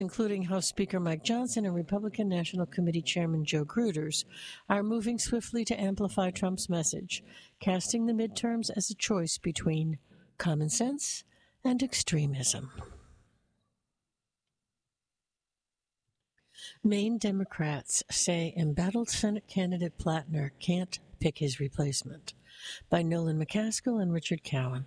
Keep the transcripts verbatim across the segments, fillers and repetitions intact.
including House Speaker Mike Johnson and Republican National Committee Chairman Joe Gruters, are moving swiftly to amplify Trump's message, casting the midterms as a choice between common sense and extremism. Maine Democrats say embattled Senate candidate Plattner can't pick his replacement, by Nolan McCaskill and Richard Cowan.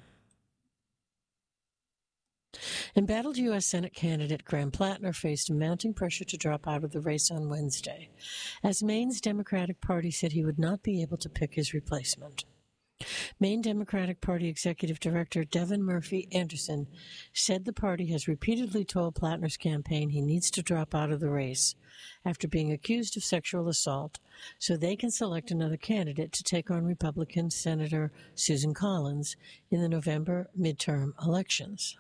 Embattled U S Senate candidate Graham Plattner faced mounting pressure to drop out of the race on Wednesday, as Maine's Democratic Party said he would not be able to pick his replacement. Maine Democratic Party Executive Director Devin Murphy Anderson said the party has repeatedly told Plattner's campaign he needs to drop out of the race after being accused of sexual assault so they can select another candidate to take on Republican Senator Susan Collins in the November midterm elections.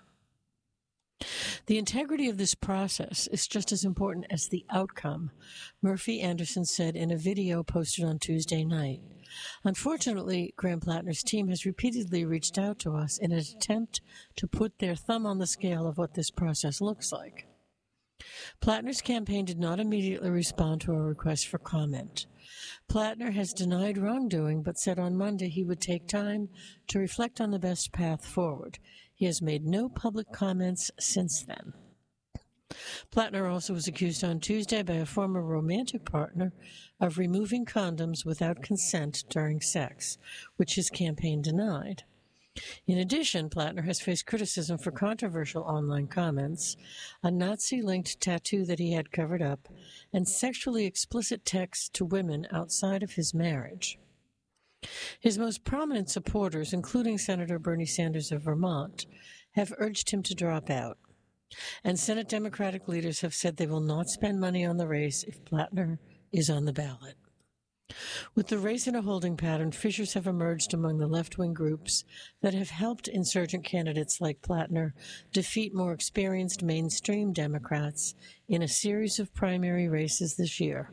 The integrity of this process is just as important as the outcome, Murphy Anderson said in a video posted on Tuesday night. Unfortunately, Graham Plattner's team has repeatedly reached out to us in an attempt to put their thumb on the scale of what this process looks like. Plattner's campaign did not immediately respond to a request for comment. Plattner has denied wrongdoing, but said on Monday he would take time to reflect on the best path forward. He has made no public comments since then. Plattner also was accused on Tuesday by a former romantic partner of removing condoms without consent during sex, which his campaign denied. In addition, Plattner has faced criticism for controversial online comments, a Nazi-linked tattoo that he had covered up, and sexually explicit texts to women outside of his marriage. His most prominent supporters, including Senator Bernie Sanders of Vermont, have urged him to drop out. And Senate Democratic leaders have said they will not spend money on the race if Plattner is on the ballot. With the race in a holding pattern, fissures have emerged among the left-wing groups that have helped insurgent candidates like Plattner defeat more experienced mainstream Democrats in a series of primary races this year.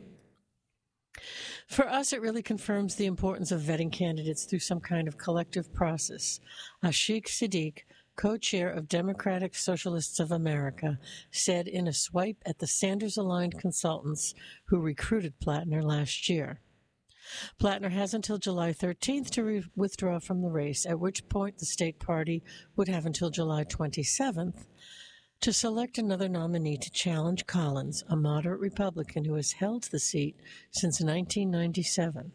For us, it really confirms the importance of vetting candidates through some kind of collective process. Ashik Siddiq, co-chair of Democratic Socialists of America, said in a swipe at the Sanders-aligned consultants who recruited Plattner last year. Plattner has until July thirteenth to re- withdraw from the race, at which point the state party would have until July twenty-seventh to select another nominee to challenge Collins, a moderate Republican who has held the seat since nineteen ninety-seven.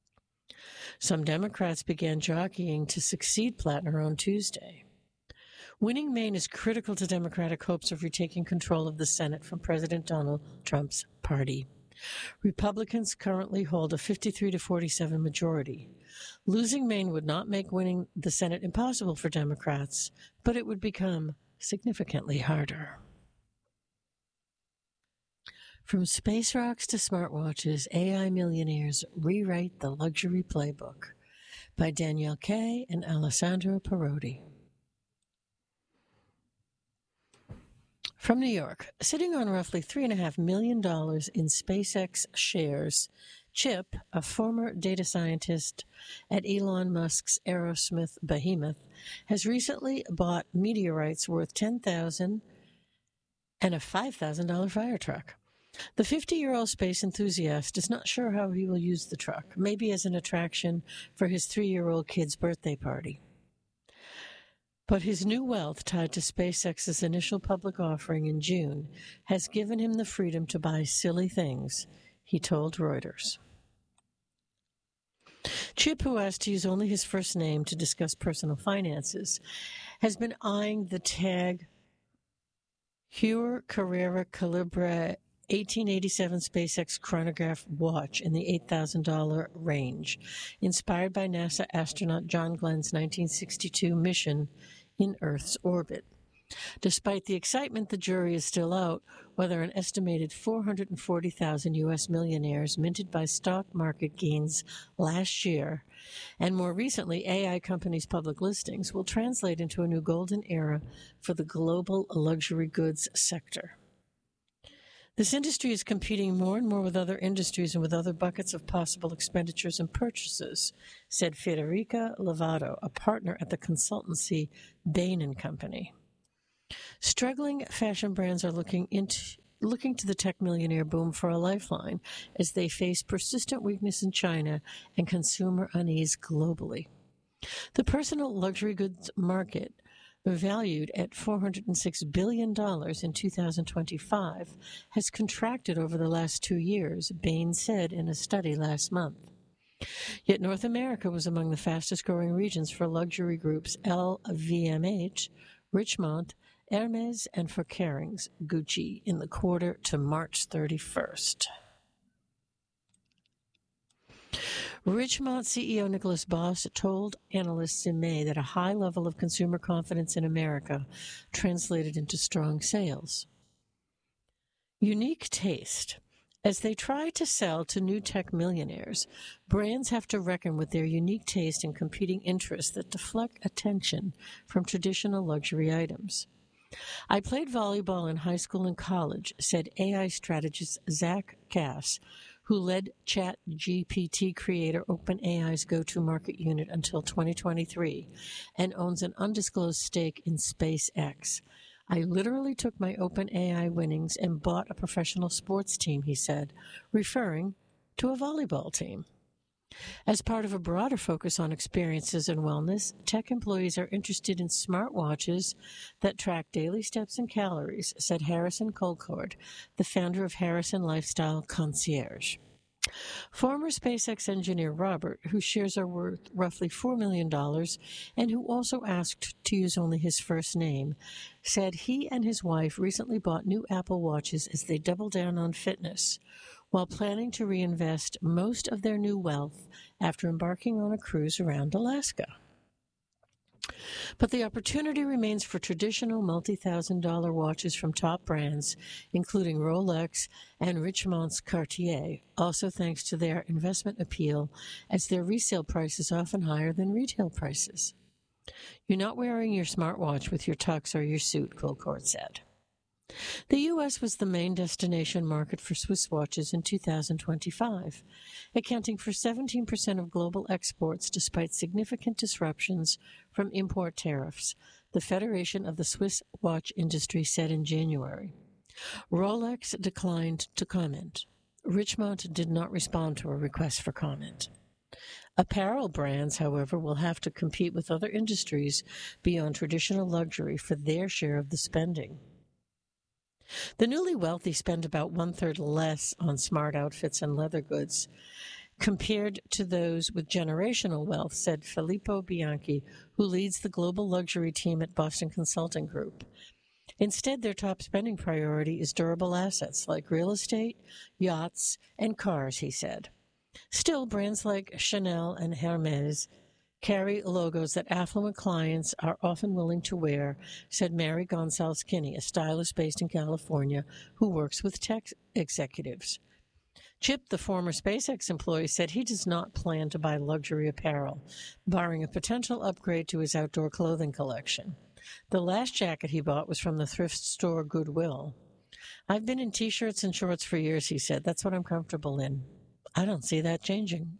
Some Democrats began jockeying to succeed Plattner on Tuesday. Winning Maine is critical to Democratic hopes of retaking control of the Senate from President Donald Trump's party. Republicans currently hold a fifty-three to forty-seven majority. Losing Maine would not make winning the Senate impossible for Democrats, but it would become significantly harder. From space rocks to smartwatches, A I millionaires rewrite the luxury playbook, by Danielle Kay and Alessandro Perotti. From New York, sitting on roughly three point five million dollars in SpaceX shares, Chip, a former data scientist at Elon Musk's Aerosmith behemoth, has recently bought meteorites worth ten thousand dollars and a five thousand dollars fire truck. The fifty-year-old space enthusiast is not sure how he will use the truck, maybe as an attraction for his three-year-old kid's birthday party. But his new wealth, tied to SpaceX's initial public offering in June, has given him the freedom to buy silly things, he told Reuters. Chip, who asked to use only his first name to discuss personal finances, has been eyeing the tag Heuer Carrera Calibre eighteen eighty-seven SpaceX chronograph watch in the eight thousand dollars range, inspired by NASA astronaut John Glenn's nineteen sixty-two mission in Earth's orbit. Despite the excitement, the jury is still out whether an estimated four hundred forty thousand U S millionaires minted by stock market gains last year, and more recently A I companies' public listings, will translate into a new golden era for the global luxury goods sector. This industry is competing more and more with other industries and with other buckets of possible expenditures and purchases, said Federica Lovato, a partner at the consultancy Bain and Company. Struggling fashion brands are looking into looking to the tech millionaire boom for a lifeline as they face persistent weakness in China and consumer unease globally. The personal luxury goods market, valued at four hundred six billion dollars in two thousand twenty-five, has contracted over the last two years, Bain said in a study last month. Yet North America was among the fastest-growing regions for luxury groups L V M H, Richemont, Hermes, and for Kering's Gucci in the quarter to March thirty-first. Richemont C E O Nicholas Boss told analysts in May that a high level of consumer confidence in America translated into strong sales. Unique taste. As they try to sell to new tech millionaires, brands have to reckon with their unique taste and competing interests that deflect attention from traditional luxury items. I played volleyball in high school and college, said A I strategist Zach Cass, who led ChatGPT creator OpenAI's go-to-market unit until twenty twenty-three and owns an undisclosed stake in SpaceX. I literally took my OpenAI winnings and bought a professional sports team, he said, referring to a volleyball team. As part of a broader focus on experiences and wellness, tech employees are interested in smartwatches that track daily steps and calories, said Harrison Colcord, the founder of Harrison Lifestyle Concierge. Former SpaceX engineer Robert, whose shares are worth roughly four million dollars and who also asked to use only his first name, said he and his wife recently bought new Apple Watches as they double down on fitness, while planning to reinvest most of their new wealth after embarking on a cruise around Alaska. But the opportunity remains for traditional multi-thousand dollar watches from top brands, including Rolex and Richemont's Cartier, also thanks to their investment appeal, as their resale price is often higher than retail prices. You're not wearing your smartwatch with your tux or your suit, Colcord said. The U S was the main destination market for Swiss watches in two thousand twenty-five, accounting for seventeen percent of global exports despite significant disruptions from import tariffs, the Federation of the Swiss Watch Industry said in January. Rolex declined to comment. Richemont did not respond to a request for comment. Apparel brands, however, will have to compete with other industries beyond traditional luxury for their share of the spending. The newly wealthy spend about one-third less on smart outfits and leather goods compared to those with generational wealth, said Filippo Bianchi, who leads the global luxury team at Boston Consulting Group. Instead, their top spending priority is durable assets like real estate, yachts, and cars, he said. Still, brands like Chanel and Hermes carry logos that affluent clients are often willing to wear, said Mary Gonzalez-Kinney, a stylist based in California who works with tech executives. Chip, the former SpaceX employee, said he does not plan to buy luxury apparel, barring a potential upgrade to his outdoor clothing collection. The last jacket he bought was from the thrift store Goodwill. I've been in T-shirts and shorts for years, he said. That's what I'm comfortable in. I don't see that changing.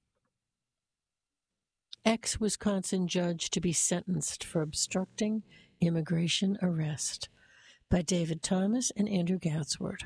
Ex-Wisconsin judge to be sentenced for obstructing immigration arrest by David Thomas and Andrew Gatsword.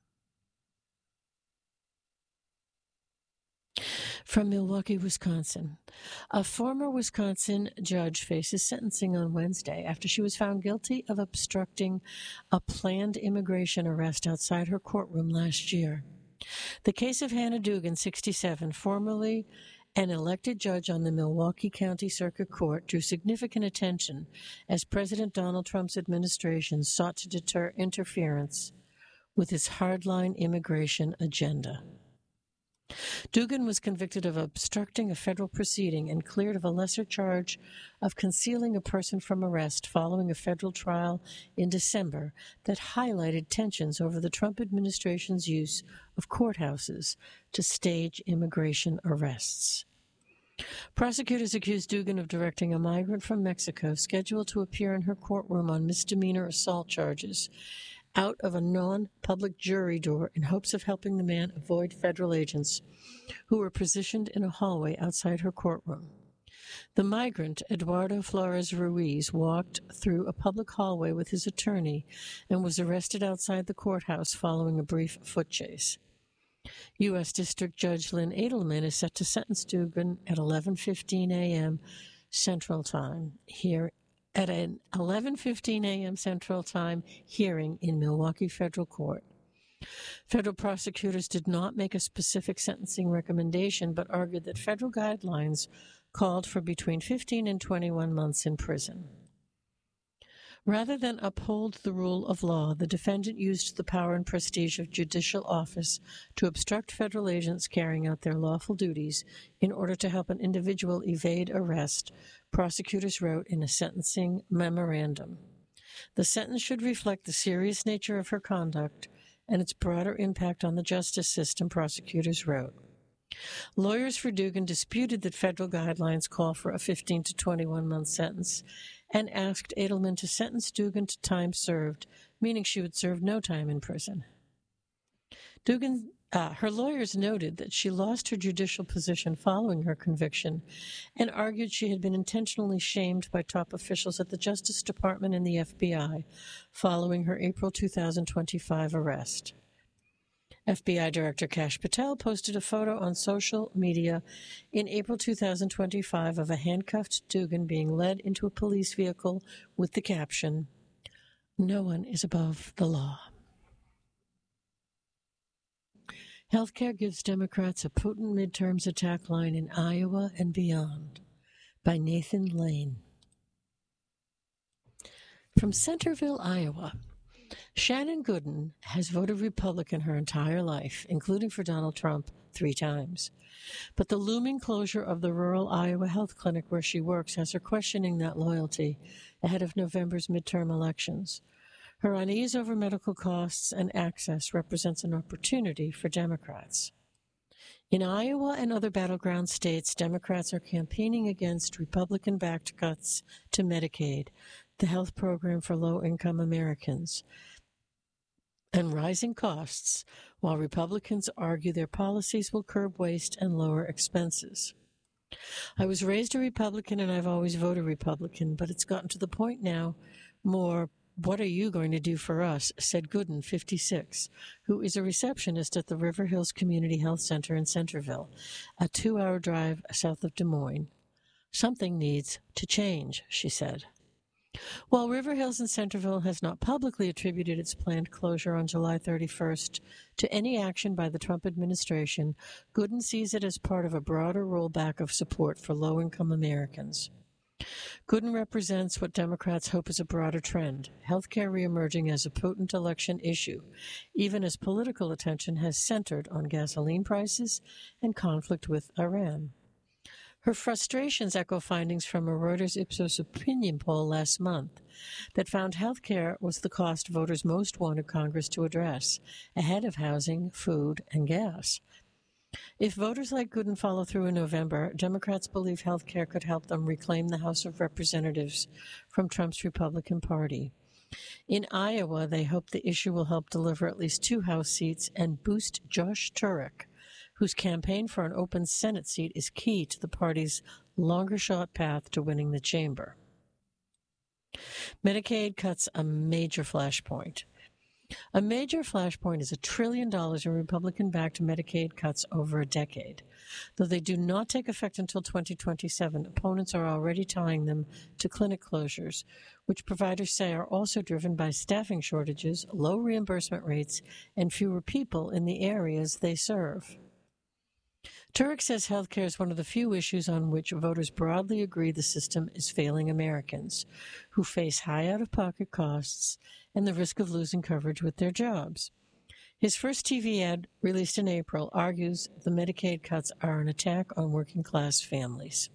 From Milwaukee, Wisconsin. A former Wisconsin judge faces sentencing on Wednesday after she was found guilty of obstructing a planned immigration arrest outside her courtroom last year. The case of Hannah Dugan, sixty-seven, formerly an elected judge on the Milwaukee County Circuit Court, drew significant attention as President Donald Trump's administration sought to deter interference with his hardline immigration agenda. Dugan was convicted of obstructing a federal proceeding and cleared of a lesser charge of concealing a person from arrest following a federal trial in December that highlighted tensions over the Trump administration's use of courthouses to stage immigration arrests. Prosecutors accused Dugan of directing a migrant from Mexico scheduled to appear in her courtroom on misdemeanor assault charges out of a non-public jury door in hopes of helping the man avoid federal agents who were positioned in a hallway outside her courtroom. The migrant, Eduardo Flores Ruiz, walked through a public hallway with his attorney and was arrested outside the courthouse following a brief foot chase. U S District Judge Lynn Edelman is set to sentence Duggan at eleven fifteen a.m. Central Time here at an eleven fifteen a.m. Central Time hearing in Milwaukee Federal Court. Federal prosecutors did not make a specific sentencing recommendation, but argued that federal guidelines called for between fifteen and twenty-one months in prison. Rather than uphold the rule of law, the defendant used the power and prestige of judicial office to obstruct federal agents carrying out their lawful duties in order to help an individual evade arrest, prosecutors wrote in a sentencing memorandum. The sentence should reflect the serious nature of her conduct and its broader impact on the justice system, prosecutors wrote. Lawyers for Duggan disputed that federal guidelines call for a fifteen to twenty-one month sentence and asked Edelman to sentence Duggan to time served, meaning she would serve no time in prison. Duggan, uh, her lawyers noted that she lost her judicial position following her conviction and argued she had been intentionally shamed by top officials at the Justice Department and the F B I following her April two thousand twenty-five arrest. F B I Director Kash Patel posted a photo on social media in April two thousand twenty-five of a handcuffed Duggan being led into a police vehicle with the caption, "No one is above the law." Healthcare gives Democrats a potent midterms attack line in Iowa and beyond, by Nathan Lane. From Centerville, Iowa. Shannon Gooden has voted Republican her entire life, including for Donald Trump three times. But the looming closure of the rural Iowa health clinic where she works has her questioning that loyalty ahead of November's midterm elections. Her unease over medical costs and access represents an opportunity for Democrats. In Iowa and other battleground states, Democrats are campaigning against Republican-backed cuts to Medicaid, the health program for low-income Americans, and rising costs, while Republicans argue their policies will curb waste and lower expenses. I was raised a Republican and I've always voted Republican, but it's gotten to the point now more, "What are you going to do for us?" said Gooden, fifty-six, who is a receptionist at the River Hills Community Health Center in Centerville, a two-hour drive south of Des Moines. "Something needs to change," she said. While River Hills and Centerville has not publicly attributed its planned closure on July thirty-first to any action by the Trump administration, Gooden sees it as part of a broader rollback of support for low-income Americans. Gooden represents what Democrats hope is a broader trend, healthcare reemerging as a potent election issue, even as political attention has centered on gasoline prices and conflict with Iran. Her frustrations echo findings from a Reuters Ipsos opinion poll last month that found health care was the cost voters most wanted Congress to address, ahead of housing, food, and gas. If voters like Gooden follow through in November, Democrats believe health care could help them reclaim the House of Representatives from Trump's Republican Party. In Iowa, they hope the issue will help deliver at least two House seats and boost Josh Turek, whose campaign for an open Senate seat is key to the party's longer shot path to winning the chamber. Medicaid cuts a major flashpoint. A major flashpoint is a trillion dollars in Republican-backed Medicaid cuts over a decade. Though they do not take effect until twenty twenty-seven, opponents are already tying them to clinic closures, which providers say are also driven by staffing shortages, low reimbursement rates, and fewer people in the areas they serve. Turek says healthcare is one of the few issues on which voters broadly agree the system is failing Americans, who face high out-of-pocket costs and the risk of losing coverage with their jobs. His first T V ad, released in April, argues the Medicaid cuts are an attack on working-class families.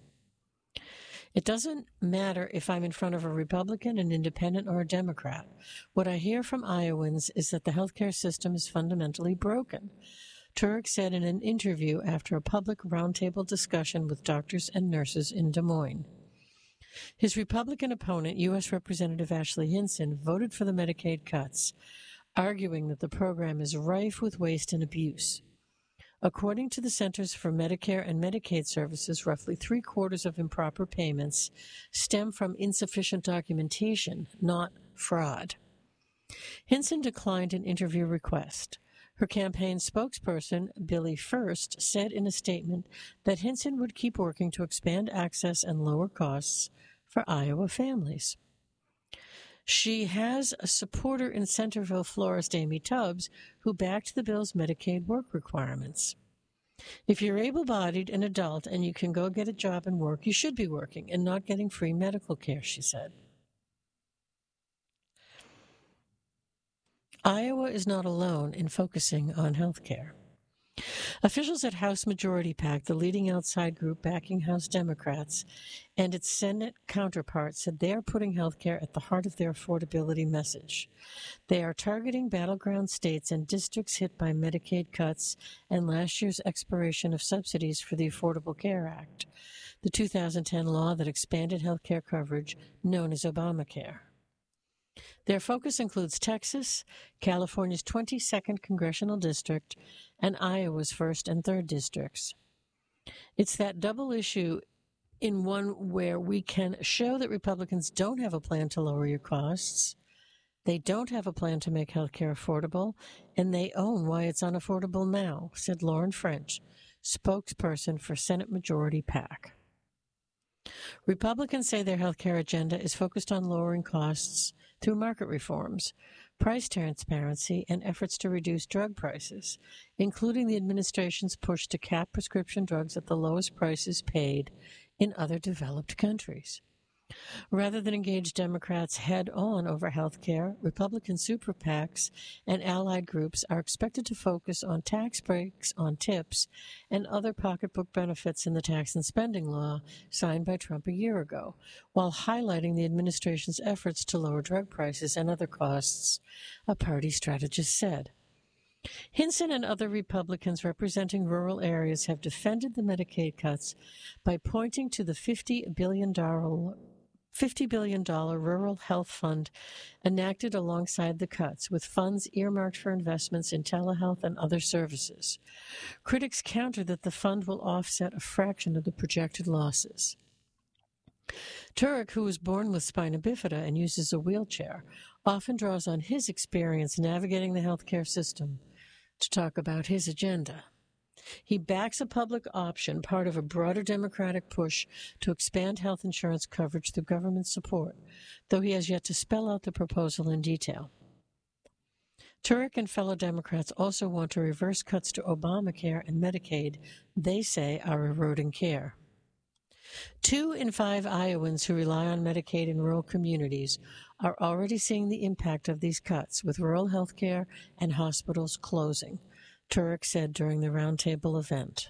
It doesn't matter if I'm in front of a Republican, an independent, or a Democrat. What I hear from Iowans is that the healthcare system is fundamentally broken. Turek said in an interview after a public roundtable discussion with doctors and nurses in Des Moines. His Republican opponent, U S Representative Ashley Hinson, voted for the Medicaid cuts, arguing that the program is rife with waste and abuse. According to the Centers for Medicare and Medicaid Services, roughly three-quarters of improper payments stem from insufficient documentation, not fraud. Hinson declined an interview request. Her campaign spokesperson, Billy First, said in a statement that Hinson would keep working to expand access and lower costs for Iowa families. She has a supporter in Centerville florist Amy Tubbs, who backed the bill's Medicaid work requirements. If you're able-bodied and adult and you can go get a job and work, you should be working and not getting free medical care, she said. Iowa is not alone in focusing on health care. Officials at House Majority PAC, the leading outside group backing House Democrats, and its Senate counterpart said they are putting health care at the heart of their affordability message. They are targeting battleground states and districts hit by Medicaid cuts and last year's expiration of subsidies for the Affordable Care Act, the two thousand ten law that expanded health care coverage known as Obamacare. Their focus includes Texas, California's twenty-second congressional district, and Iowa's first and third districts. It's that double issue in one where we can show that Republicans don't have a plan to lower your costs, they don't have a plan to make health care affordable, and they own why it's unaffordable now, said Lauren French, spokesperson for Senate Majority PAC. Republicans say their health care agenda is focused on lowering costs through market reforms, price transparency, and efforts to reduce drug prices, including the administration's push to cap prescription drugs at the lowest prices paid in other developed countries. Rather than engage Democrats head-on over health care, Republican super PACs and allied groups are expected to focus on tax breaks on tips and other pocketbook benefits in the tax and spending law signed by Trump a year ago, while highlighting the administration's efforts to lower drug prices and other costs, a party strategist said. Hinson and other Republicans representing rural areas have defended the Medicaid cuts by pointing to the fifty billion dollars fifty billion dollars Rural Health Fund enacted alongside the cuts, with funds earmarked for investments in telehealth and other services. Critics counter that the fund will offset a fraction of the projected losses. Turek, who was born with spina bifida and uses a wheelchair, often draws on his experience navigating the healthcare system to talk about his agenda. He backs a public option, part of a broader Democratic push to expand health insurance coverage through government support, though he has yet to spell out the proposal in detail. Turek and fellow Democrats also want to reverse cuts to Obamacare and Medicaid they say are eroding care. Two in five Iowans who rely on Medicaid in rural communities are already seeing the impact of these cuts, with rural health care and hospitals closing, Turek said during the roundtable event.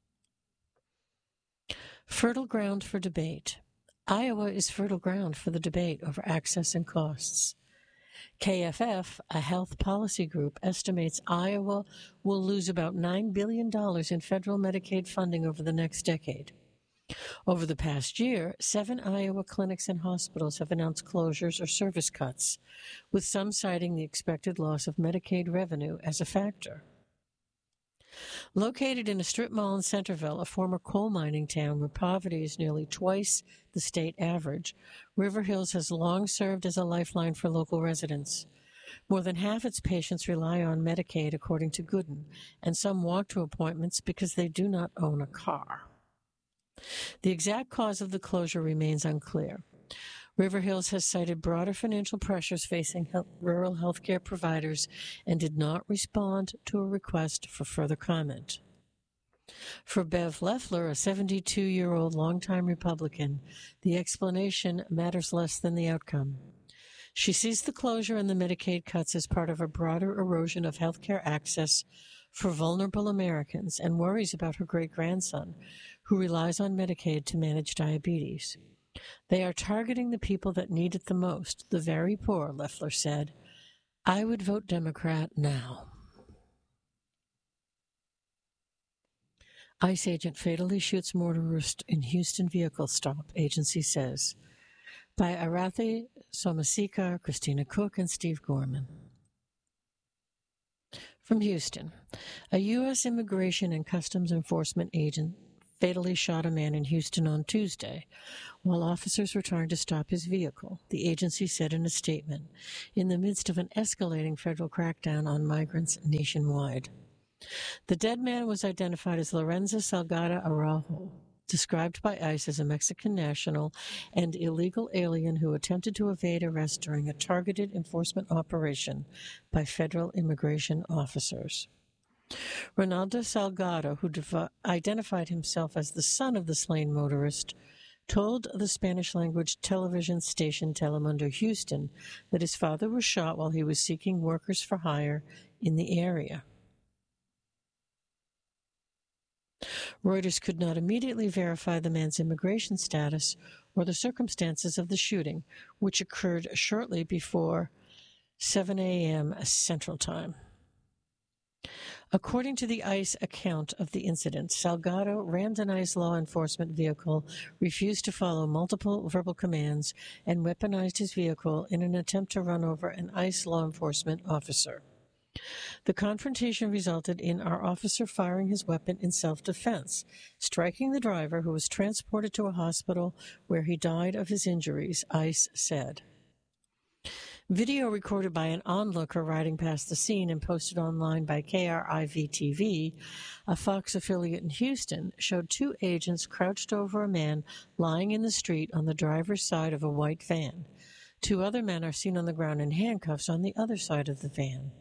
Fertile ground for debate. Iowa is fertile ground for the debate over access and costs. K F F, a health policy group, estimates Iowa will lose about nine billion dollars in federal Medicaid funding over the next decade. Over the past year, seven Iowa clinics and hospitals have announced closures or service cuts, with some citing the expected loss of Medicaid revenue as a factor. Located in a strip mall in Centerville, a former coal mining town where poverty is nearly twice the state average, River Hills has long served as a lifeline for local residents. More than half its patients rely on Medicaid, according to Gooden, and some walk to appointments because they do not own a car. The exact cause of the closure remains unclear. River Hills has cited broader financial pressures facing health, rural health care providers and did not respond to a request for further comment. For Bev Loeffler, a seventy-two-year-old longtime Republican, the explanation matters less than the outcome. She sees the closure and the Medicaid cuts as part of a broader erosion of health care access for vulnerable Americans and worries about her great-grandson, who relies on Medicaid to manage diabetes. They are targeting the people that need it the most, the very poor, Loeffler said. I would vote Democrat now. ICE agent fatally shoots motorist in Houston vehicle stop, agency says. By Arathi Somasika, Christina Cook, and Steve Gorman. From Houston, a U S Immigration and Customs Enforcement agent fatally shot a man in Houston on Tuesday while officers were trying to stop his vehicle, the agency said in a statement, in the midst of an escalating federal crackdown on migrants nationwide. The dead man was identified as Lorenzo Salgado Araujo, described by ICE as a Mexican national and illegal alien who attempted to evade arrest during a targeted enforcement operation by federal immigration officers. Ronaldo Salgado, who dev- identified himself as the son of the slain motorist, told the Spanish-language television station Telemundo Houston that his father was shot while he was seeking workers for hire in the area. Reuters could not immediately verify the man's immigration status or the circumstances of the shooting, which occurred shortly before seven a.m. Central Time. According to the ICE account of the incident, Salgado rammed an ICE law enforcement vehicle, refused to follow multiple verbal commands, and weaponized his vehicle in an attempt to run over an ICE law enforcement officer. The confrontation resulted in our officer firing his weapon in self-defense, striking the driver, who was transported to a hospital where he died of his injuries, ICE said. Video recorded by an onlooker riding past the scene and posted online by K R I V T V, a Fox affiliate in Houston, showed two agents crouched over a man lying in the street on the driver's side of a white van. Two other men are seen on the ground in handcuffs on the other side of the van.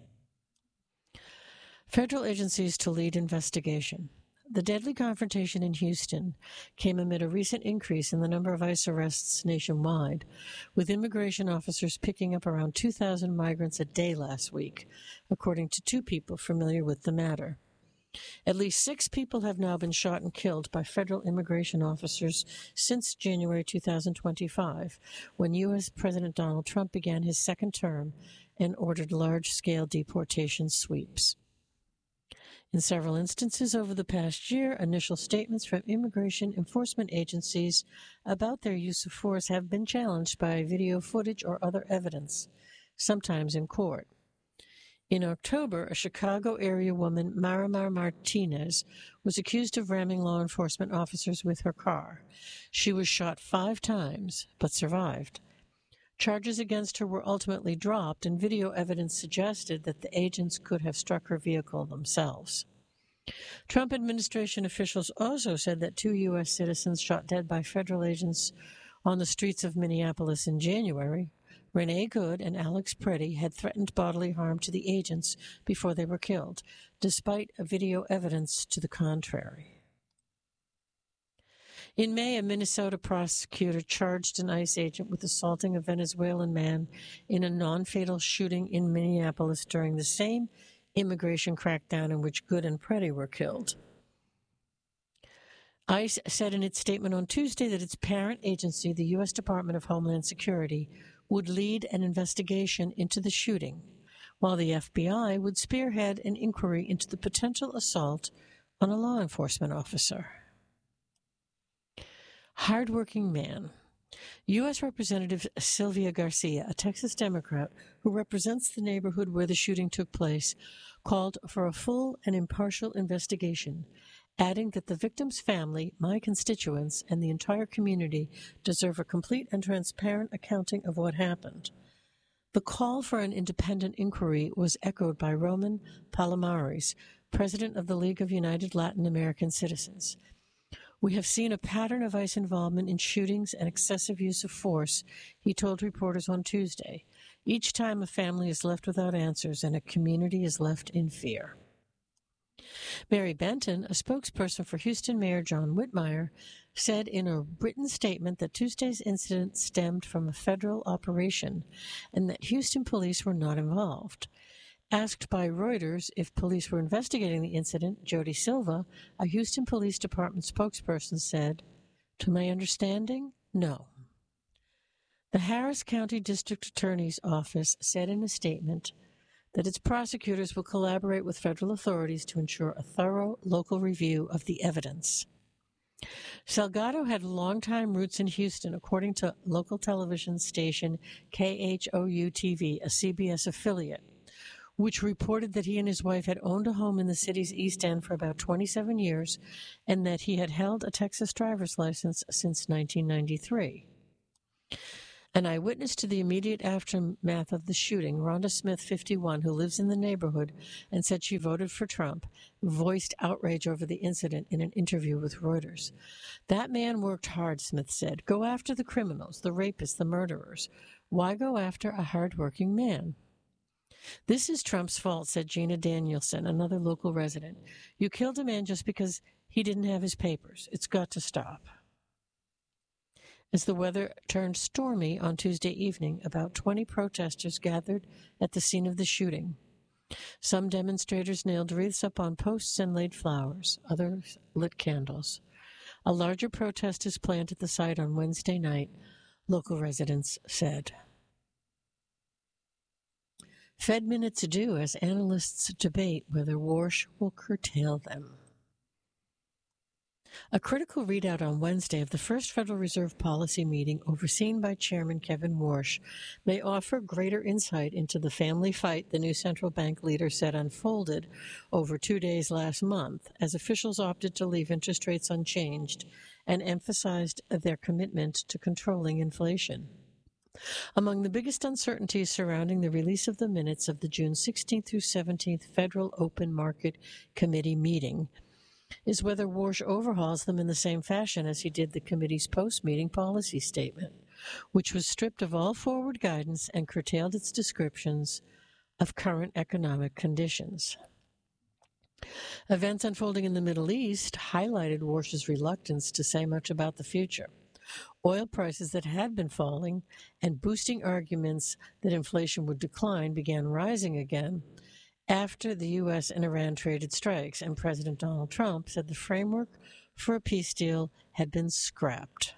Federal agencies to lead investigation. The deadly confrontation in Houston came amid a recent increase in the number of ICE arrests nationwide, with immigration officers picking up around two thousand migrants a day last week, according to two people familiar with the matter. At least six people have now been shot and killed by federal immigration officers since January two thousand twenty-five, when U S President Donald Trump began his second term and ordered large-scale deportation sweeps. In several instances over the past year, initial statements from immigration enforcement agencies about their use of force have been challenged by video footage or other evidence, sometimes in court. In October, a Chicago area woman, Marimar Martinez, was accused of ramming law enforcement officers with her car. She was shot five times, but survived. Charges against her were ultimately dropped, and video evidence suggested that the agents could have struck her vehicle themselves. Trump administration officials also said that two U S citizens shot dead by federal agents on the streets of Minneapolis in January, Renee Good and Alex Preddy, had threatened bodily harm to the agents before they were killed, despite video evidence to the contrary. In May, a Minnesota prosecutor charged an ICE agent with assaulting a Venezuelan man in a non-fatal shooting in Minneapolis during the same immigration crackdown in which Good and Preddy were killed. ICE said in its statement on Tuesday that its parent agency, the U S Department of Homeland Security, would lead an investigation into the shooting, while the F B I would spearhead an inquiry into the potential assault on a law enforcement officer. Hardworking man. U S Representative Sylvia Garcia, a Texas Democrat who represents the neighborhood where the shooting took place, called for a full and impartial investigation, adding that the victim's family, my constituents, and the entire community deserve a complete and transparent accounting of what happened. The call for an independent inquiry was echoed by Roman Palomares, president of the League of United Latin American Citizens. We have seen a pattern of ICE involvement in shootings and excessive use of force, he told reporters on Tuesday. Each time a family is left without answers and a community is left in fear. Mary Benton, a spokesperson for Houston Mayor John Whitmire, said in a written statement that Tuesday's incident stemmed from a federal operation and that Houston police were not involved. Asked by Reuters if police were investigating the incident, Jody Silva, a Houston Police Department spokesperson, said, "To my understanding, no." The Harris County District Attorney's Office said in a statement that its prosecutors will collaborate with federal authorities to ensure a thorough local review of the evidence. Salgado had longtime roots in Houston, according to local television station K H O U T V, a C B S affiliate, which reported that he and his wife had owned a home in the city's East End for about twenty-seven years and that he had held a Texas driver's license since nineteen ninety-three. An eyewitness to the immediate aftermath of the shooting, Rhonda Smith, fifty-one, who lives in the neighborhood and said she voted for Trump, voiced outrage over the incident in an interview with Reuters. That man worked hard, Smith said. Go after the criminals, the rapists, the murderers. Why go after a hardworking man? This is Trump's fault, said Gina Danielson, another local resident. You killed a man just because he didn't have his papers. It's got to stop. As the weather turned stormy on Tuesday evening, about twenty protesters gathered at the scene of the shooting. Some demonstrators nailed wreaths up on posts and laid flowers. Others lit candles. A larger protest is planned at the site on Wednesday night, local residents said. Fed minutes due as analysts debate whether Warsh will curtail them. A critical readout on Wednesday of the first Federal Reserve policy meeting overseen by Chairman Kevin Warsh may offer greater insight into the family fight the new central bank leader said unfolded over two days last month as officials opted to leave interest rates unchanged and emphasized their commitment to controlling inflation. Among the biggest uncertainties surrounding the release of the minutes of the June sixteenth through seventeenth Federal Open Market Committee meeting is whether Warsh overhauls them in the same fashion as he did the committee's post-meeting policy statement, which was stripped of all forward guidance and curtailed its descriptions of current economic conditions. Events unfolding in the Middle East highlighted Warsh's reluctance to say much about the future. Oil prices that had been falling and boosting arguments that inflation would decline began rising again after the U S and Iran traded strikes, and President Donald Trump said the framework for a peace deal had been scrapped.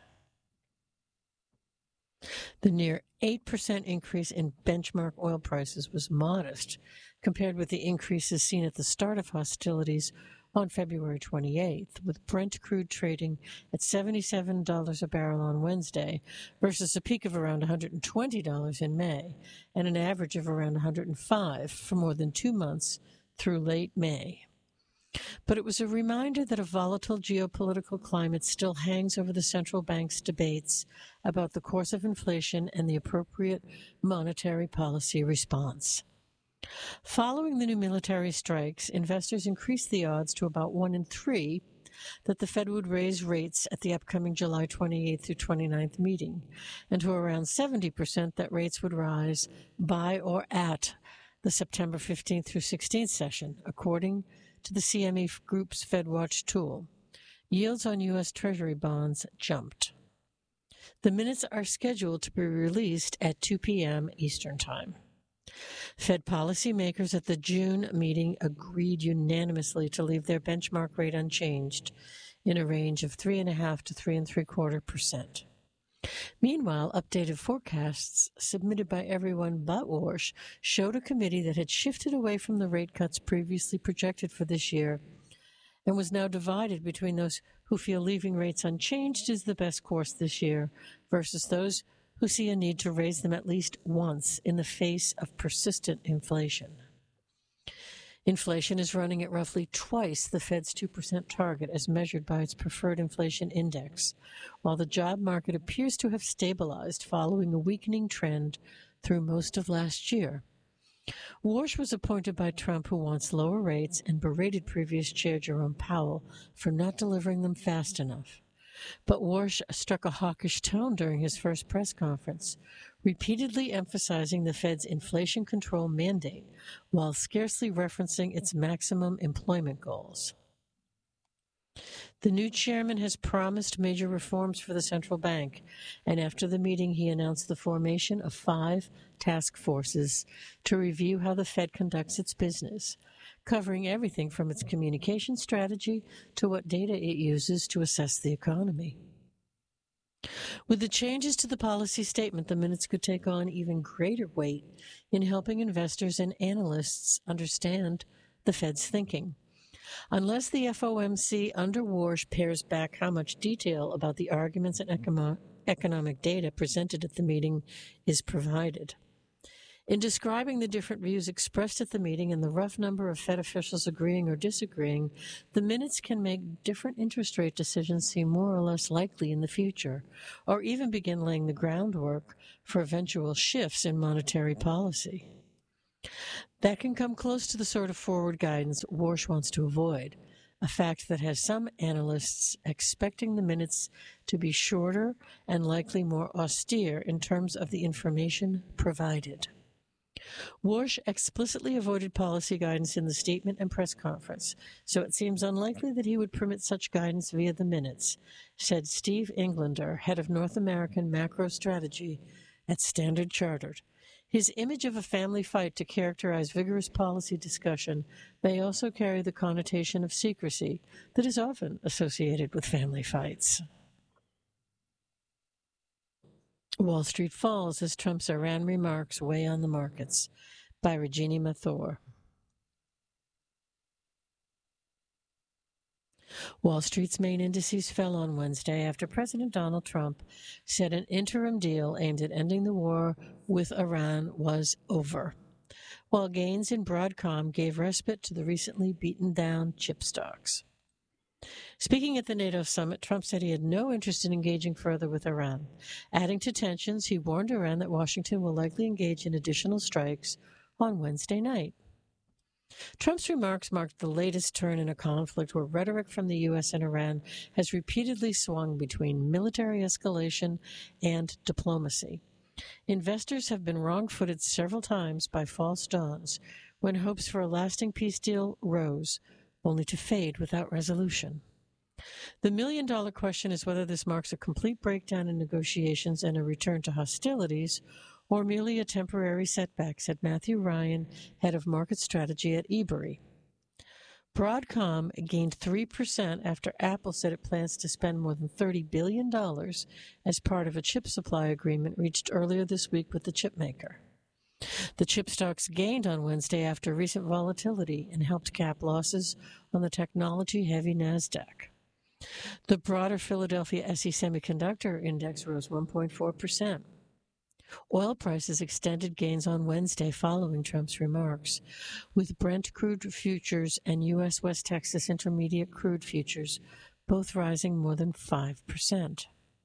The near eight percent increase in benchmark oil prices was modest compared with the increases seen at the start of hostilities on February twenty-eighth, with Brent crude trading at seventy-seven dollars a barrel on Wednesday versus a peak of around one hundred twenty dollars in May and an average of around one hundred five dollars for more than two months through late May. But it was a reminder that a volatile geopolitical climate still hangs over the central bank's debates about the course of inflation and the appropriate monetary policy response. Following the new military strikes, investors increased the odds to about one in three that the Fed would raise rates at the upcoming July twenty-eighth through twenty-ninth meeting, and to around seventy percent that rates would rise by or at the September fifteenth through sixteenth session, according to the C M E Group's FedWatch tool. Yields on U S Treasury bonds jumped. The minutes are scheduled to be released at two p.m. Eastern Time. Fed policymakers at the June meeting agreed unanimously to leave their benchmark rate unchanged in a range of three and a half to three and three quarter percent. Meanwhile, updated forecasts submitted by everyone but Warsh showed a committee that had shifted away from the rate cuts previously projected for this year and was now divided between those who feel leaving rates unchanged is the best course this year versus those who see a need to raise them at least once in the face of persistent inflation. Inflation is running at roughly twice the Fed's two percent target as measured by its preferred inflation index, while the job market appears to have stabilized following a weakening trend through most of last year. Warsh was appointed by Trump, who wants lower rates, and berated previous chair Jerome Powell for not delivering them fast enough. But Warsh struck a hawkish tone during his first press conference, repeatedly emphasizing the Fed's inflation control mandate while scarcely referencing its maximum employment goals. The new chairman has promised major reforms for the central bank, and after the meeting he announced the formation of five task forces to review how the Fed conducts its business, covering everything from its communication strategy to what data it uses to assess the economy. With the changes to the policy statement, the minutes could take on even greater weight in helping investors and analysts understand the Fed's thinking. Unless the F O M C under Warsh pares back how much detail about the arguments and econo- economic data presented at the meeting is provided. In describing the different views expressed at the meeting and the rough number of Fed officials agreeing or disagreeing, the minutes can make different interest rate decisions seem more or less likely in the future, or even begin laying the groundwork for eventual shifts in monetary policy. That can come close to the sort of forward guidance Warsh wants to avoid, a fact that has some analysts expecting the minutes to be shorter and likely more austere in terms of the information provided. Warsh explicitly avoided policy guidance in the statement and press conference, so it seems unlikely that he would permit such guidance via the minutes, said Steve Englander, head of North American macro strategy at Standard Chartered. His image of a family fight to characterize vigorous policy discussion may also carry the connotation of secrecy that is often associated with family fights. Wall Street falls as Trump's Iran remarks weigh on the markets, by Regina Mathor. Wall Street's main indices fell on Wednesday after President Donald Trump said an interim deal aimed at ending the war with Iran was over, while gains in Broadcom gave respite to the recently beaten down chip stocks. Speaking at the NATO summit, Trump said he had no interest in engaging further with Iran. Adding to tensions, he warned Iran that Washington will likely engage in additional strikes on Wednesday night. Trump's remarks marked the latest turn in a conflict where rhetoric from the U S and Iran has repeatedly swung between military escalation and diplomacy. Investors have been wrong-footed several times by false dawns when hopes for a lasting peace deal rose, only to fade without resolution. The million-dollar question is whether this marks a complete breakdown in negotiations and a return to hostilities, or merely a temporary setback, said Matthew Ryan, head of market strategy at eBury. Broadcom gained three percent after Apple said it plans to spend more than thirty billion dollars as part of a chip supply agreement reached earlier this week with the chipmaker. The chip stocks gained on Wednesday after recent volatility and helped cap losses on the technology-heavy NASDAQ. The broader Philadelphia S E Semiconductor Index rose one point four percent. Oil prices extended gains on Wednesday following Trump's remarks, with Brent crude futures and U S West Texas Intermediate crude futures both rising more than five percent.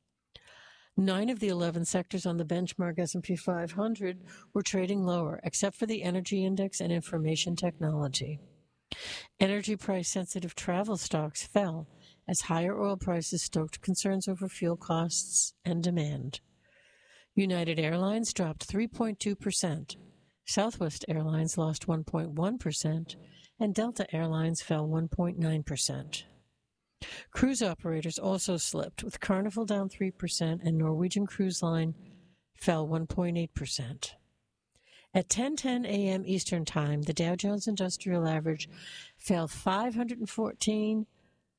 Nine of the eleven sectors on the benchmark S and P five hundred were trading lower, except for the energy index and information technology. Energy price-sensitive travel stocks fell as higher oil prices stoked concerns over fuel costs and demand. United Airlines dropped three point two percent, Southwest Airlines lost one point one percent, and Delta Airlines fell one point nine percent. Cruise operators also slipped, with Carnival down three percent and Norwegian Cruise Line fell one point eight percent. At ten ten a.m. Eastern Time, the Dow Jones Industrial Average fell five hundred fourteen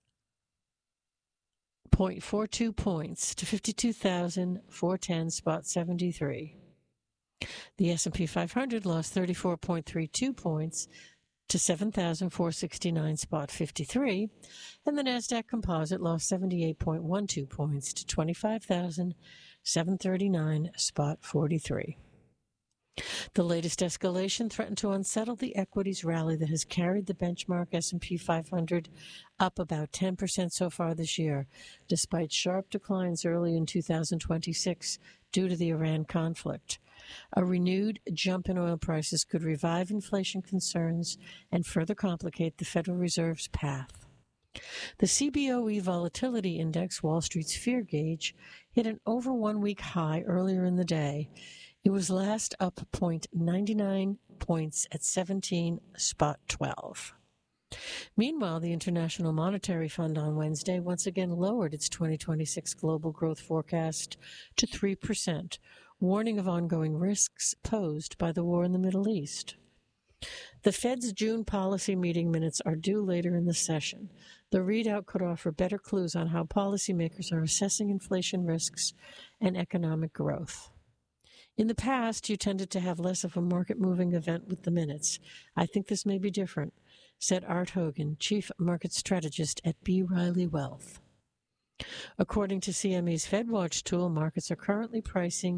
point four two points to fifty-two thousand four hundred ten point seven three. The S and P five hundred lost thirty-four point three two points to seven thousand four hundred sixty-nine point five three, and the Nasdaq Composite lost seventy-eight point one two points to twenty-five thousand seven hundred thirty-nine point four three. The latest escalation threatened to unsettle the equities rally that has carried the benchmark S and P five hundred up about ten percent so far this year, despite sharp declines early in two thousand twenty-six due to the Iran conflict. A renewed jump in oil prices could revive inflation concerns and further complicate the Federal Reserve's path. The C B O E Volatility Index, Wall Street's fear gauge, hit an over one-week high earlier in the day. It was last up zero point nine nine points at seventeen point one two. Meanwhile, the International Monetary Fund on Wednesday once again lowered its twenty twenty-six global growth forecast to three percent, warning of ongoing risks posed by the war in the Middle East. The Fed's June policy meeting minutes are due later in the session. The readout could offer better clues on how policymakers are assessing inflation risks and economic growth. In the past, you tended to have less of a market-moving event with the minutes. I think this may be different, said Art Hogan, chief market strategist at B. Riley Wealth. According to C M E's FedWatch tool, markets are currently pricing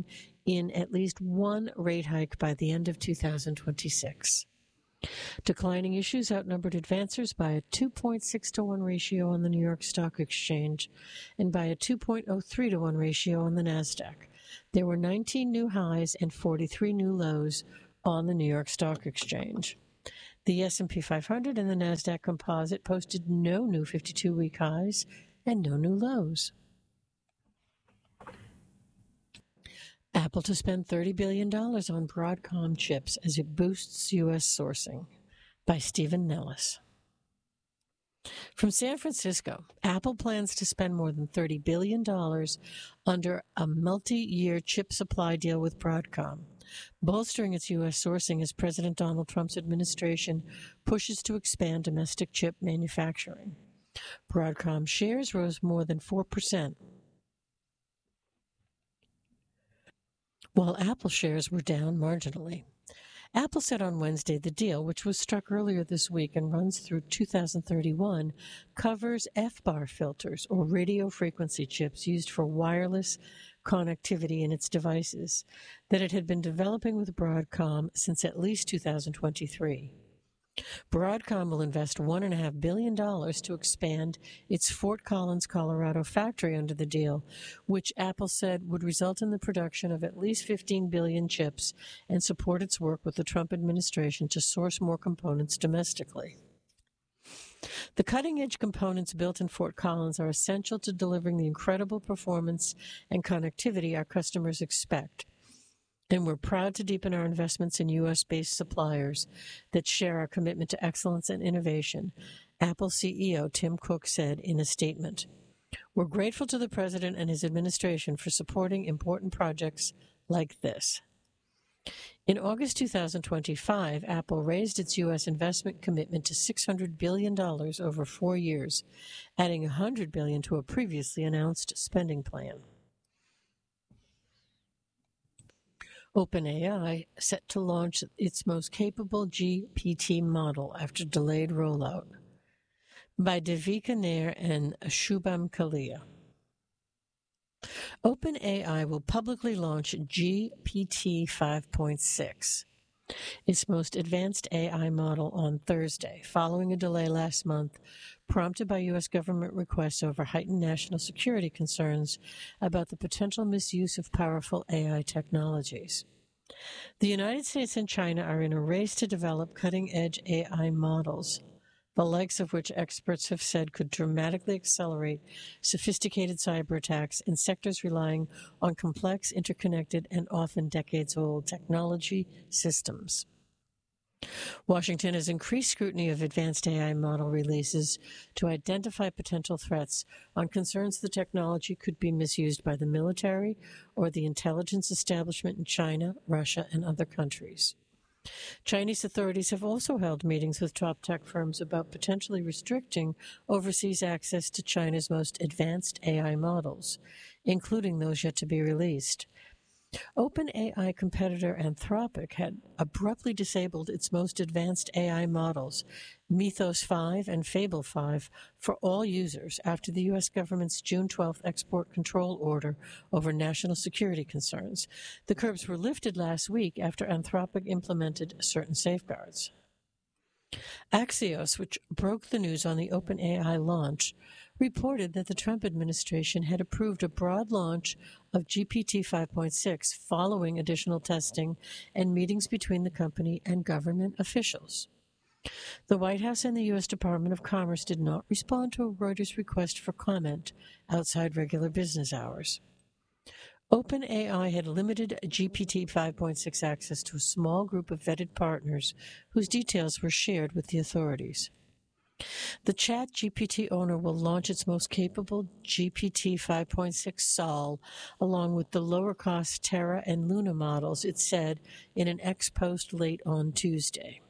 in at least one rate hike by the end of two thousand twenty-six. Declining issues outnumbered advancers by a two point six to one ratio on the New York Stock Exchange and by a two point oh three to one ratio on the NASDAQ. There were nineteen new highs and forty-three new lows on the New York Stock Exchange. The S and P five hundred and the NASDAQ Composite posted no new fifty-two-week highs and no new lows. Apple to spend thirty billion dollars on Broadcom chips as it boosts U S sourcing, by Stephen Nellis. From San Francisco, Apple plans to spend more than thirty billion dollars under a multi-year chip supply deal with Broadcom, bolstering its U S sourcing as President Donald Trump's administration pushes to expand domestic chip manufacturing. Broadcom shares rose more than four percent, while Apple shares were down marginally. Apple said on Wednesday the deal, which was struck earlier this week and runs through two thousand thirty-one, covers F bar filters, or radio frequency chips used for wireless connectivity in its devices, that it had been developing with Broadcom since at least two thousand twenty-three. Broadcom will invest one point five billion dollars to expand its Fort Collins, Colorado factory under the deal, which Apple said would result in the production of at least fifteen billion chips and support its work with the Trump administration to source more components domestically. The cutting-edge components built in Fort Collins are essential to delivering the incredible performance and connectivity our customers expect, and we're proud to deepen our investments in U S-based suppliers that share our commitment to excellence and innovation, Apple C E O Tim Cook said in a statement. We're grateful to the President and his administration for supporting important projects like this. In August two thousand twenty-five, Apple raised its U S investment commitment to six hundred billion dollars over four years, adding one hundred billion dollars to a previously announced spending plan. OpenAI set to launch its most capable G P T model after delayed rollout, by Devika Nair and Shubham Kalia. OpenAI will publicly launch G P T five point six, its most advanced A I model, on Thursday, following a delay last month prompted by U S government requests over heightened national security concerns about the potential misuse of powerful A I technologies. The United States and China are in a race to develop cutting-edge A I models, the likes of which experts have said could dramatically accelerate sophisticated cyber attacks in sectors relying on complex, interconnected, and often decades-old technology systems. Washington has increased scrutiny of advanced A I model releases to identify potential threats on concerns the technology could be misused by the military or the intelligence establishment in China, Russia, and other countries. Chinese authorities have also held meetings with top tech firms about potentially restricting overseas access to China's most advanced A I models, including those yet to be released. OpenAI competitor Anthropic had abruptly disabled its most advanced A I models, Mythos five and Fable five, for all users after the U S government's June twelfth export control order over national security concerns. The curbs were lifted last week after Anthropic implemented certain safeguards. Axios, which broke the news on the OpenAI launch, reported that the Trump administration had approved a broad launch of G P T five point six following additional testing and meetings between the company and government officials. The White House and the U S Department of Commerce did not respond to a Reuters request for comment outside regular business hours. OpenAI had limited G P T five point six access to a small group of vetted partners whose details were shared with the authorities. The ChatGPT owner will launch its most capable G P T five point six Sol, along with the lower-cost Terra and Luna models, it said in an ex-post late on Tuesday.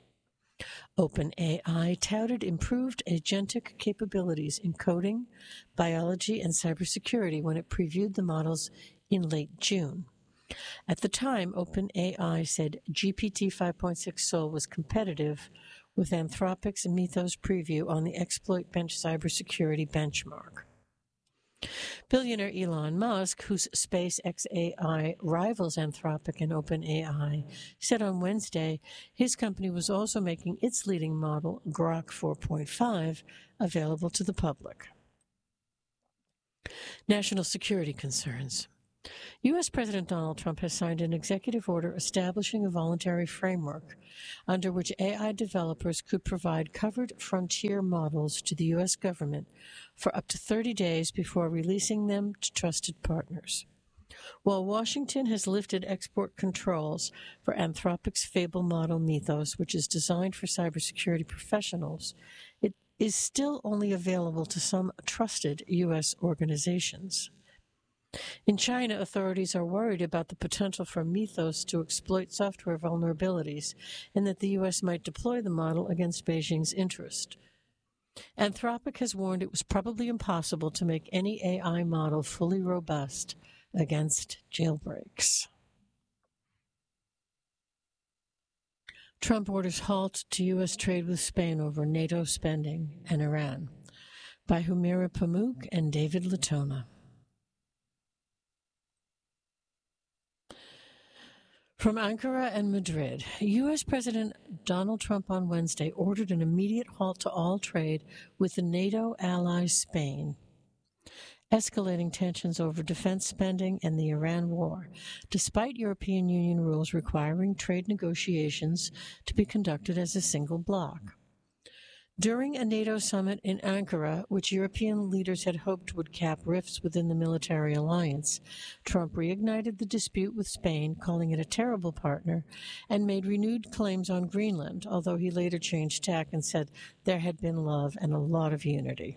OpenAI touted improved agentic capabilities in coding, biology, and cybersecurity when it previewed the models in late June. At the time, OpenAI said G P T five point six Sol was competitive with Anthropic's Mythos preview on the Exploit Bench cybersecurity benchmark. Billionaire Elon Musk, whose SpaceX A I rivals Anthropic and OpenAI, said on Wednesday his company was also making its leading model, Grok four point five, available to the public. National security concerns. U S. President Donald Trump has signed an executive order establishing a voluntary framework under which A I developers could provide covered frontier models to the U S government for up to thirty days before releasing them to trusted partners. While Washington has lifted export controls for Anthropic's Fable model Mythos, which is designed for cybersecurity professionals, it is still only available to some trusted U S organizations. In China, authorities are worried about the potential for Mythos to exploit software vulnerabilities and that the U S might deploy the model against Beijing's interest. Anthropic has warned it was probably impossible to make any A I model fully robust against jailbreaks. Trump orders halt to U S trade with Spain over NATO spending and Iran. By Humira Pamuk and David Latona. From Ankara and Madrid, U S. President Donald Trump on Wednesday ordered an immediate halt to all trade with the NATO ally Spain, escalating tensions over defense spending and the Iran war, despite European Union rules requiring trade negotiations to be conducted as a single bloc. During a NATO summit in Ankara, which European leaders had hoped would cap rifts within the military alliance, Trump reignited the dispute with Spain, calling it a terrible partner, and made renewed claims on Greenland, although he later changed tack and said there had been love and a lot of unity.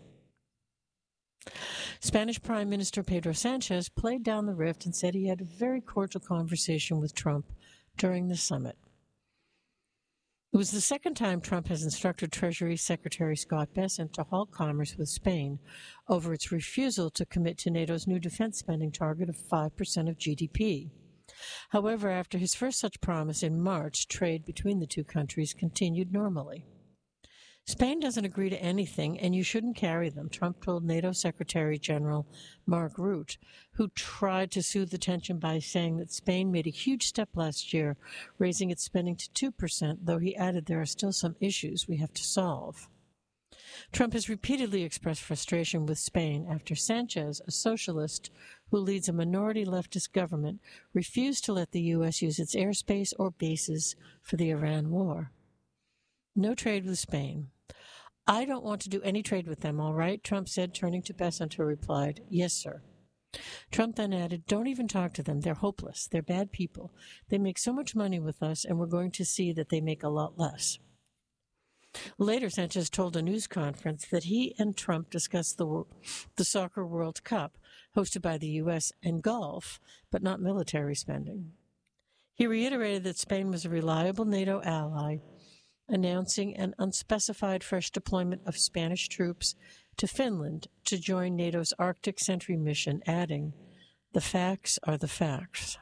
Spanish Prime Minister Pedro Sanchez played down the rift and said he had a very cordial conversation with Trump during the summit. It was the second time Trump has instructed Treasury Secretary Scott Bessent to halt commerce with Spain over its refusal to commit to NATO's new defense spending target of five percent of G D P. However, after his first such promise in March, trade between the two countries continued normally. Spain doesn't agree to anything, and you shouldn't carry them, Trump told NATO Secretary General Mark Rutte, who tried to soothe the tension by saying that Spain made a huge step last year, raising its spending to two percent, though he added there are still some issues we have to solve. Trump has repeatedly expressed frustration with Spain after Sanchez, a socialist who leads a minority leftist government, refused to let the U S use its airspace or bases for the Iran war. No trade with Spain. I don't want to do any trade with them, all right, Trump said, turning to Bessent, who replied, yes, sir. Trump then added, don't even talk to them. They're hopeless. They're bad people. They make so much money with us, and we're going to see that they make a lot less. Later, Sanchez told a news conference that he and Trump discussed the, the Soccer World Cup, hosted by the U S, and golf, but not military spending. He reiterated that Spain was a reliable NATO ally, announcing an unspecified fresh deployment of Spanish troops to Finland to join NATO's Arctic Sentry mission, adding, the facts are the facts.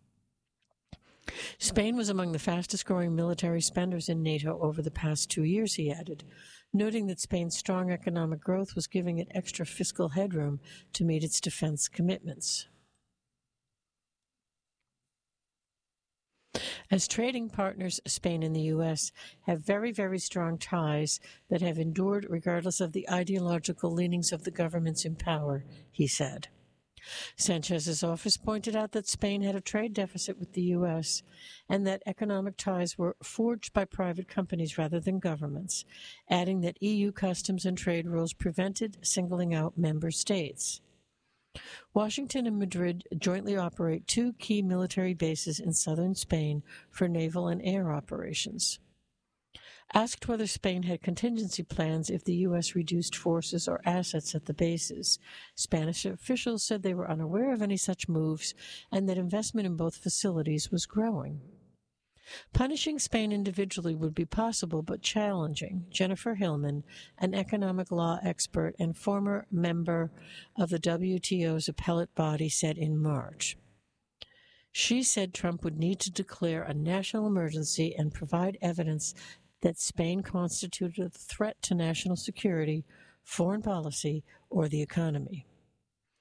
Spain was among the fastest-growing military spenders in NATO over the past two years, he added, noting that Spain's strong economic growth was giving it extra fiscal headroom to meet its defense commitments. As trading partners, Spain and the U S have very, very strong ties that have endured regardless of the ideological leanings of the governments in power, he said. Sanchez's office pointed out that Spain had a trade deficit with the U S and that economic ties were forged by private companies rather than governments, adding that E U customs and trade rules prevented singling out member states. Washington and Madrid jointly operate two key military bases in southern Spain for naval and air operations. Asked whether Spain had contingency plans if the U S reduced forces or assets at the bases, Spanish officials said they were unaware of any such moves and that investment in both facilities was growing. Punishing Spain individually would be possible but challenging, Jennifer Hillman, an economic law expert and former member of the W T O's appellate body, said in March. She said Trump would need to declare a national emergency and provide evidence that Spain constituted a threat to national security, foreign policy, or the economy.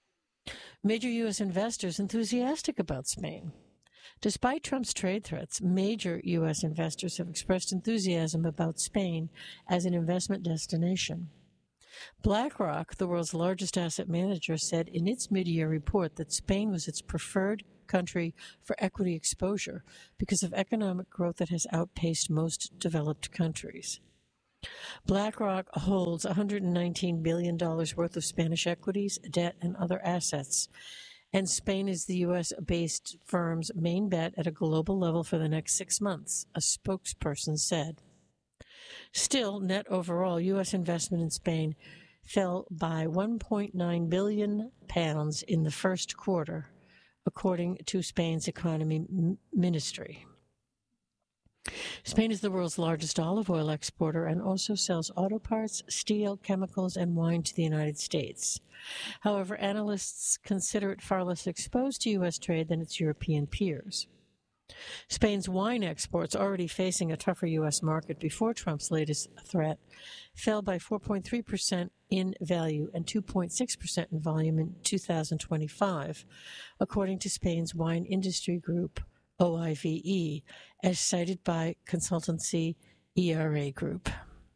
Major U S investors enthusiastic about Spain. Despite Trump's trade threats, major U S investors have expressed enthusiasm about Spain as an investment destination. BlackRock, the world's largest asset manager, said in its mid-year report that Spain was its preferred country for equity exposure because of economic growth that has outpaced most developed countries. BlackRock holds one hundred nineteen billion dollars worth of Spanish equities, debt, and other assets, and Spain is the U S-based firm's main bet at a global level for the next six months, a spokesperson said. Still, net overall, U S investment in Spain fell by one point nine billion pounds in the first quarter, according to Spain's economy ministry. Spain is the world's largest olive oil exporter and also sells auto parts, steel, chemicals, and wine to the United States. However, analysts consider it far less exposed to U S trade than its European peers. Spain's wine exports, already facing a tougher U S market before Trump's latest threat, fell by four point three percent in value and two point six percent in volume in two thousand twenty-five, according to Spain's wine industry group, O I V E, as cited by consultancy E R A Group.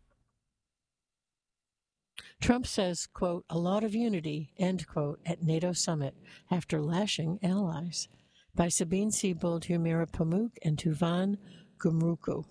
Trump says, quote, a lot of unity, end quote, at NATO summit after lashing allies. By Sabine Siebold, Humira Pamuk, and Tuvan Gumruku.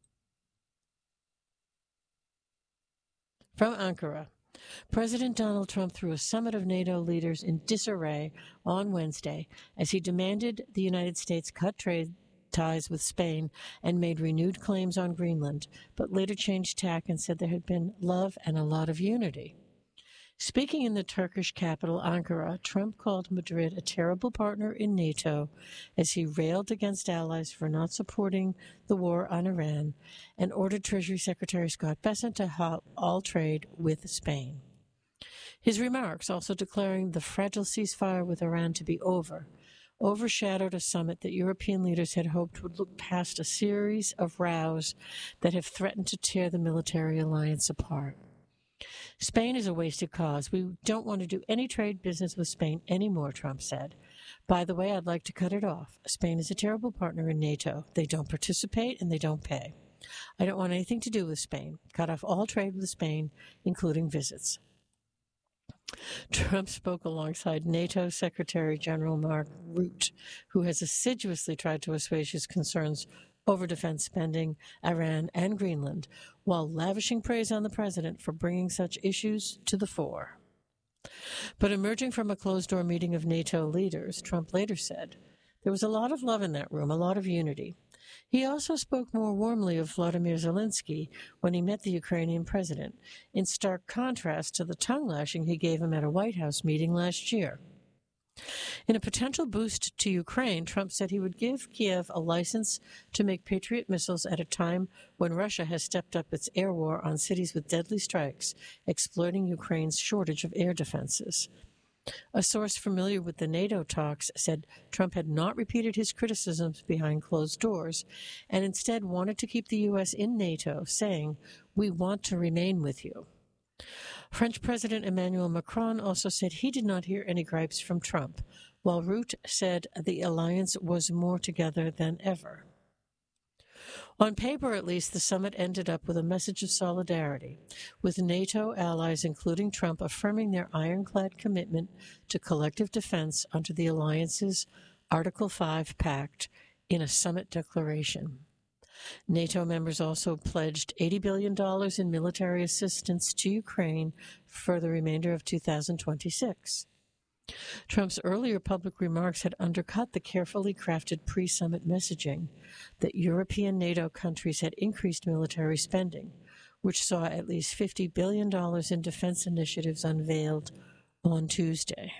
From Ankara, President Donald Trump threw a summit of NATO leaders in disarray on Wednesday as he demanded the United States cut trade ties with Spain and made renewed claims on Greenland, but later changed tack and said there had been love and a lot of unity. Speaking in the Turkish capital, Ankara, Trump called Madrid a terrible partner in NATO as he railed against allies for not supporting the war on Iran and ordered Treasury Secretary Scott Bessent to halt all trade with Spain. His remarks, also declaring the fragile ceasefire with Iran to be over, overshadowed a summit that European leaders had hoped would look past a series of rows that have threatened to tear the military alliance apart. Spain is a wasted cause. We don't want to do any trade business with Spain anymore, Trump said. By the way, I'd like to cut it off. Spain is a terrible partner in NATO. They don't participate and they don't pay. I don't want anything to do with Spain. Cut off all trade with Spain, including visits. Trump spoke alongside NATO Secretary General Mark Rutte, who has assiduously tried to assuage his concerns over defense spending, Iran, and Greenland, while lavishing praise on the president for bringing such issues to the fore. But emerging from a closed-door meeting of NATO leaders, Trump later said, there was a lot of love in that room, a lot of unity. He also spoke more warmly of Vladimir Zelensky when he met the Ukrainian president, in stark contrast to the tongue-lashing he gave him at a White House meeting last year. In a potential boost to Ukraine, Trump said he would give Kiev a license to make Patriot missiles at a time when Russia has stepped up its air war on cities with deadly strikes, exploiting Ukraine's shortage of air defenses. A source familiar with the NATO talks said Trump had not repeated his criticisms behind closed doors and instead wanted to keep the U S in NATO, saying, "We want to remain with you." French President Emmanuel Macron also said he did not hear any gripes from Trump, while Rutte said the alliance was more together than ever. On paper, at least, the summit ended up with a message of solidarity, with NATO allies, including Trump, affirming their ironclad commitment to collective defense under the alliance's Article five Pact in a summit declaration. NATO members also pledged eighty billion dollars in military assistance to Ukraine for the remainder of two thousand twenty-six. Trump's earlier public remarks had undercut the carefully crafted pre-summit messaging that European NATO countries had increased military spending, which saw at least fifty billion dollars in defense initiatives unveiled on Tuesday.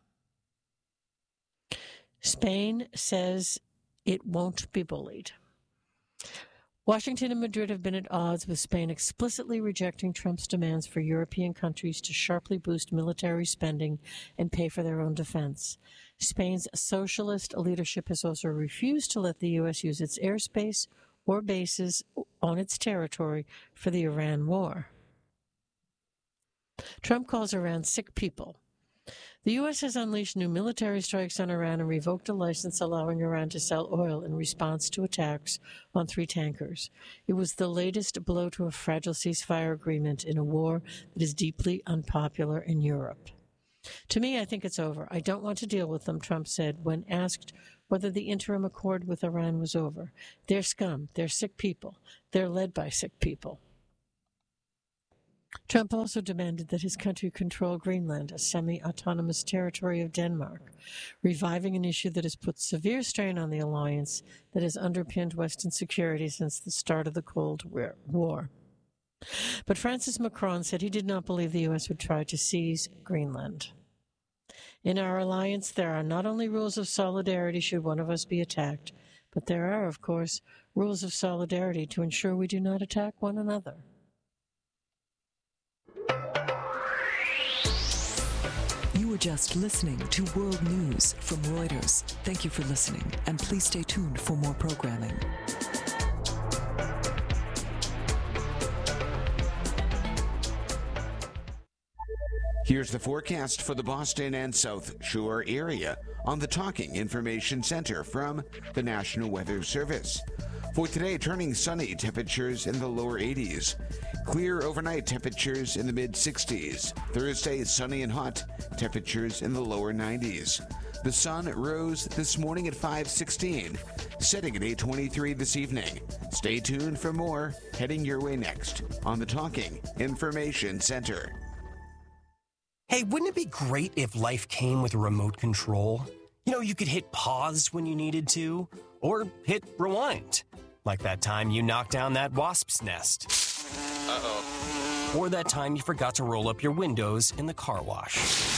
Spain says it won't be bullied. Washington and Madrid have been at odds, with Spain explicitly rejecting Trump's demands for European countries to sharply boost military spending and pay for their own defense. Spain's socialist leadership has also refused to let the U S use its airspace or bases on its territory for the Iran war. Trump calls Iran sick people. The U S has unleashed new military strikes on Iran and revoked a license allowing Iran to sell oil in response to attacks on three tankers. It was the latest blow to a fragile ceasefire agreement in a war that is deeply unpopular in Europe. To me, I think it's over. I don't want to deal with them, Trump said when asked whether the interim accord with Iran was over. They're scum. They're sick people. They're led by sick people. Trump also demanded that his country control Greenland, a semi-autonomous territory of Denmark, reviving an issue that has put severe strain on the alliance that has underpinned Western security since the start of the Cold War. But Francis Macron said he did not believe the U S would try to seize Greenland. In our alliance, there are not only rules of solidarity should one of us be attacked, but there are, of course, rules of solidarity to ensure we do not attack one another. You were just listening to World News from Reuters. Thank you for listening, and please stay tuned for more programming. Here's the forecast for the Boston and South Shore area on the Talking Information Center from the National Weather Service. For today, turning sunny, temperatures in the lower eighties. Clear overnight, temperatures in the mid sixties. Thursday, sunny and hot, temperatures in the lower nineties. The sun rose this morning at five sixteen, setting at eight twenty-three this evening. Stay tuned for more heading your way next on the Talking Information Center. Hey, wouldn't it be great if life came with a remote control? You know, you could hit pause when you needed to, or hit rewind. Like that time you knocked down that wasp's nest. Uh-oh. Or that time you forgot to roll up your windows in the car wash.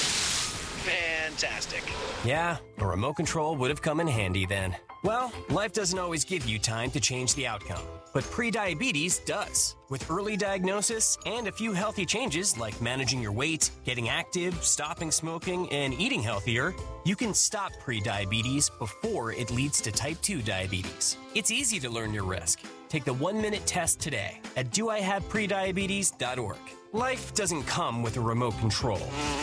Fantastic. Yeah, a remote control would have come in handy then. Well, life doesn't always give you time to change the outcome, but prediabetes does. With early diagnosis and a few healthy changes like managing your weight, getting active, stopping smoking, and eating healthier, you can stop prediabetes before it leads to type two diabetes. It's easy to learn your risk. Take the one-minute test today at do I have prediabetes dot org. Life doesn't come with a remote control.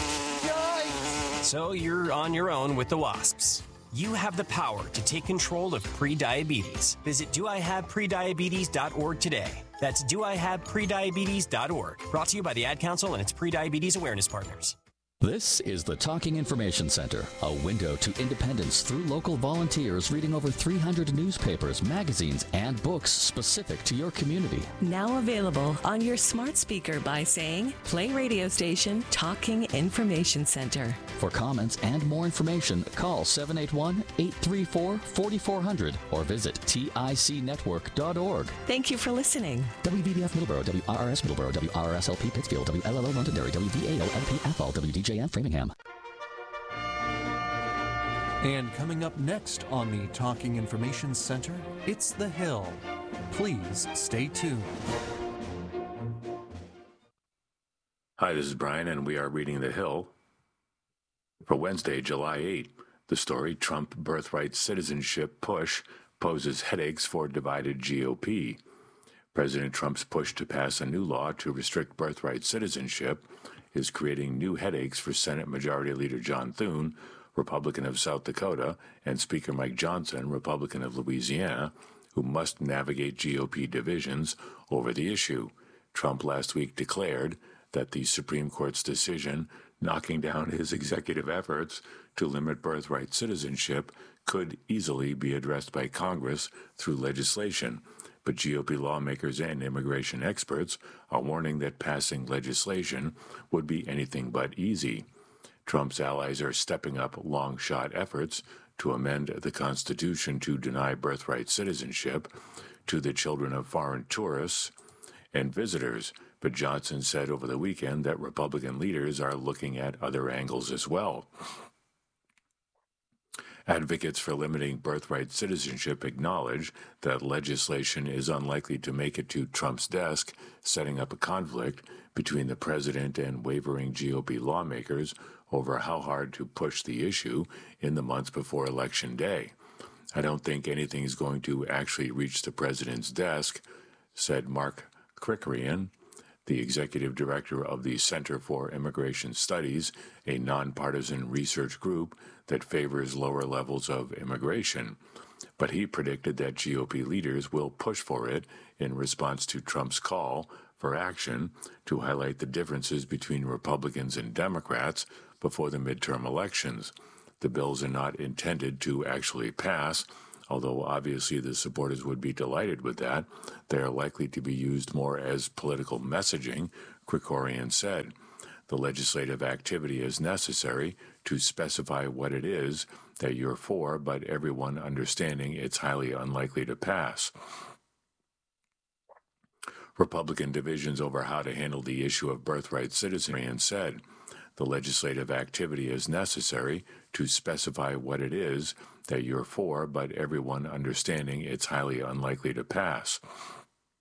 Yikes! So you're on your own with the wasps. You have the power to take control of prediabetes. Visit do I have prediabetes dot org today. That's do I have prediabetes dot org. Brought to you by the Ad Council and its prediabetes awareness partners. This is the Talking Information Center, a window to independence through local volunteers reading over three hundred newspapers, magazines, and books specific to your community. Now available on your smart speaker by saying, play radio station Talking Information Center. For comments and more information, call seven eight one, eight three four, four four zero zero or visit tic network dot org. Thank you for listening. W V B F Middleborough, W R R S Middleborough, W R R S L P Pittsfield, W L L O Londonderry, W V A O L P Athol, W D J M Framingham. And coming up next on the Talking Information Center, it's The Hill. Please stay tuned. Hi, this is Brian, and we are reading The Hill for Wednesday, July eighth. The story, Trump birthright citizenship push poses headaches for divided G O P. President Trump's push to pass a new law to restrict birthright citizenship is creating new headaches for Senate Majority Leader John Thune, Republican of South Dakota, and Speaker Mike Johnson, Republican of Louisiana, who must navigate G O P divisions over the issue. Trump last week declared that the Supreme Court's decision knocking down his executive efforts to limit birthright citizenship could easily be addressed by Congress through legislation. But G O P lawmakers and immigration experts are warning that passing legislation would be anything but easy. Trump's allies are stepping up long-shot efforts to amend the Constitution to deny birthright citizenship to the children of foreign tourists and visitors. But Johnson said over the weekend that Republican leaders are looking at other angles as well. Advocates for limiting birthright citizenship acknowledge that legislation is unlikely to make it to Trump's desk, setting up a conflict between the president and wavering G O P lawmakers over how hard to push the issue in the months before Election Day. I don't think anything is going to actually reach the president's desk, said Mark Krikorian, the executive director of the Center for Immigration Studies, a nonpartisan research group that favors lower levels of immigration. But he predicted that G O P leaders will push for it in response to Trump's call for action to highlight the differences between Republicans and Democrats before the midterm elections. The bills are not intended to actually pass, although obviously the supporters would be delighted with that. They are likely to be used more as political messaging, Krikorian said. The legislative activity is necessary to specify what it is that you're for, but everyone understanding it's highly unlikely to pass. Republican divisions over how to handle the issue of birthright citizenship said. The legislative activity is necessary to specify what it is that you're for, but everyone understanding it's highly unlikely to pass.